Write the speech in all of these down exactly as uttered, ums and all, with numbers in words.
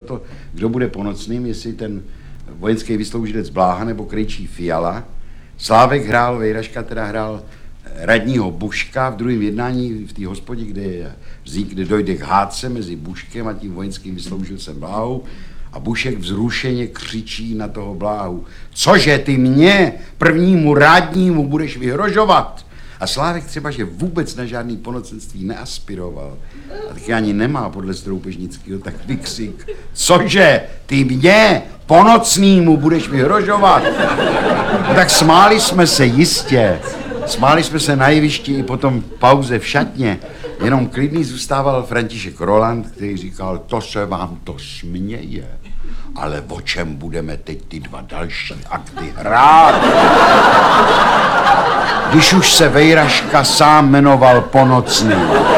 to, kdo bude ponocným, jestli ten vojenský vysloužilec Bláha nebo krejčí Fiala. Slávek hrál, Vejraška teda hrál radního Buška v druhém jednání v té hospodě, kde, je, kde dojde k hádce mezi Buškem a tím vojenským vysloužilcem Bláhou. A Bušek vzrušeně křičí na toho Bláhu: cože ty mě, prvnímu rádnímu, budeš vyhrožovat? A Slávek třeba, že vůbec na žádný ponocenství neaspiroval, a taky ani nemá podle Stroupežnického, tak vykřik: cože ty mě, ponocnýmu, budeš vyhrožovat? No tak smáli jsme se jistě. Smáli jsme se na jevišti i potom pauze v šatně. Jenom klidný zůstával František Roland, který říkal: to se vám to směje, ale o čem budeme teď ty dva další akty hrát? Když už se Vejraška sám jmenoval Ponocný.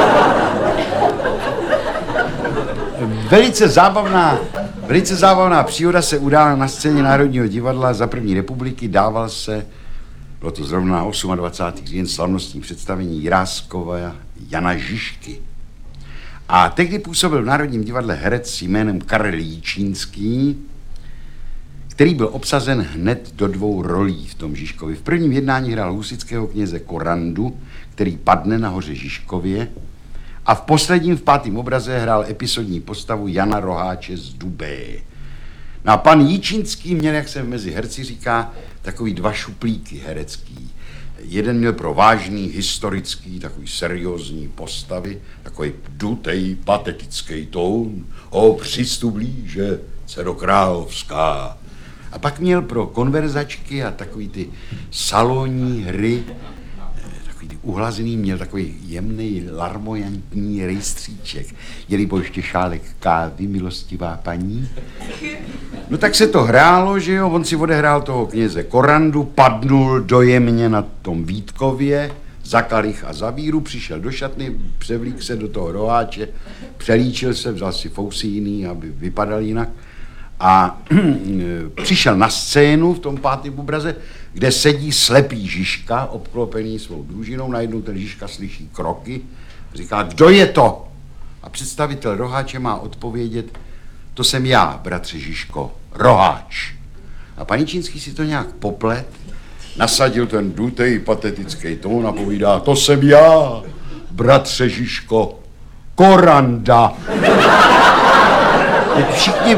Velice zábavná, velice zábavná příhoda se udála na scéně Národního divadla za první republiky. Dával se, bylo to zrovna dvacátého osmého října, slavnostní představení Jiráskova Jana Žižky. A tehdy působil v Národním divadle herec jménem Karel Jičínský, který byl obsazen hned do dvou rolí v tom Žižkovi. V prvním jednání hrál husitského kněze Korandu, který padne na hoře Žižkově, a v posledním, v pátém obraze, hrál episodní postavu Jana Roháče z Dubé. No a pan Jičínský měl, jak se mezi herci říká, takový dva šuplíky herecký. Jeden měl pro vážný, historický, takový seriózní postavy, takový dutej, patetický tón. O, přistup blíže, dcero královská. A pak měl pro konverzačky a takový ty salonní hry, takový ty uhlazený, měl takový jemný, larmojantní rejstříček. Jelikož ještě šálek kávy, milostivá paní. No tak se to hrálo, že jo, on si odehrál toho kněze Korandu, padnul dojemně na tom Vítkově, za kalich a za víru, přišel do šatny, převlík se do toho roháče, přelíčil se, vzal si fousy jiný, aby vypadal jinak. A přišel na scénu v tom pátém obraze, kde sedí slepý Žižka, obklopený svou družinou. Najednou ten Žižka slyší kroky, říká: kdo je to? A představitel roháče má odpovědět: to jsem já, bratře Žižko, roháč. A pan Jičínský si to nějak poplet, nasadil ten dutej patetický tón a povídá: to jsem já, bratře Žižko, Koranda. Teď všichni,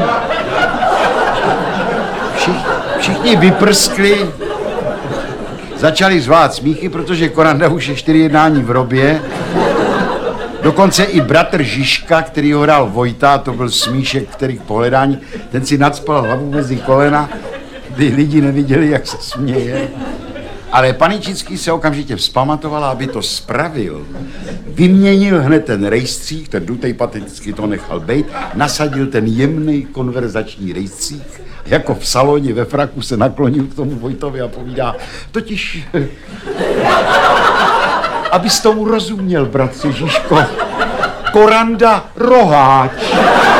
všichni, všichni vyprskli, začali zvát smíchy, protože Koranda už je čtyři jednání v robě. Dokonce i bratr Žižka, který ho hrál Vojta, to byl smíšek, který k pohledání, ten si nacpal hlavu mezi kolena, kdy lidi neviděli, jak se směje. Ale pan Jičínský se okamžitě vzpamatoval, aby to spravil. Vyměnil hned ten rejstřík, ten dutej pateticky to nechal bejt, nasadil ten jemný konverzační rejstřík, jako v saloně ve fraku se naklonil k tomu Vojtovi a povídá: totiž, abys tomu rozuměl, bratře Žižko, Koranda roháč.